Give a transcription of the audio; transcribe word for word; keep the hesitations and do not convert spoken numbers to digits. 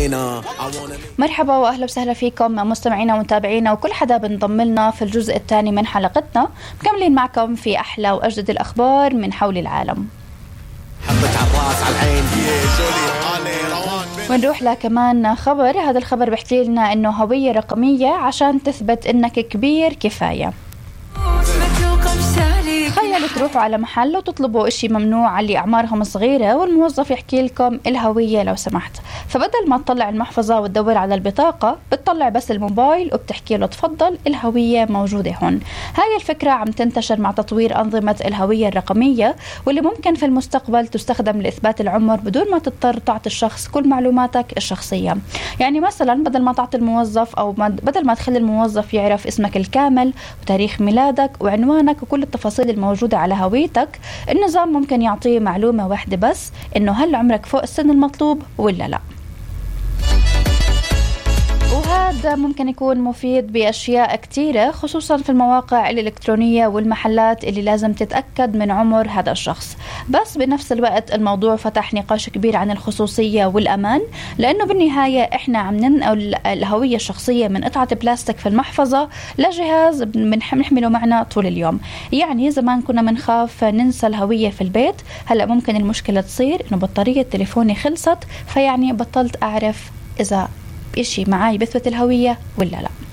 مرحبا واهلا وسهلا فيكم مستمعينا ومتابعينا وكل حدا بنضم لنا في الجزء الثاني من حلقتنا. مكملين معكم في احلى واجدد الاخبار من حول العالم. ونروح لكمان خبر. هذا الخبر بيحكي لنا انه هوية رقمية عشان تثبت انك كبير كفاية. تخيلوا تروحوا على محل وتطلبوا اشي ممنوع اللي اعمارهم صغيرة والموظف يحكي لكم الهوية لو سمحت، فبدل ما تطلع المحفظة وتدور على البطاقة بتطلع بس الموبايل وبتحكي له تفضل الهوية موجودة هون. هاي الفكرة عم تنتشر مع تطوير أنظمة الهوية الرقمية واللي ممكن في المستقبل تستخدم لإثبات العمر بدون ما تضطر تعطي الشخص كل معلوماتك الشخصية. يعني مثلا بدل ما تعطي الموظف أو بدل ما تخلي الموظف يعرف اسمك الكامل وتاريخ ميلادك وعنوانك وكل التفاصيل الموجودة على هويتك، النظام ممكن يعطيه معلومة واحدة بس، إنه هل عمرك فوق السن المطلوب ولا لا. وهذا ممكن يكون مفيد بأشياء كتيرة، خصوصا في المواقع الإلكترونية والمحلات اللي لازم تتأكد من عمر هذا الشخص. بس بنفس الوقت الموضوع فتح نقاش كبير عن الخصوصية والأمان، لأنه بالنهاية إحنا عم ننقل الهوية الشخصية من قطعة بلاستيك في المحفظة لجهاز بنحمله معنا طول اليوم. يعني زمان كنا منخاف ننسى الهوية في البيت، هلأ ممكن المشكلة تصير إنه بطارية تليفوني خلصت، فيعني بطلت أعرف إذا إشي معاي بثبت الهوية ولا لا.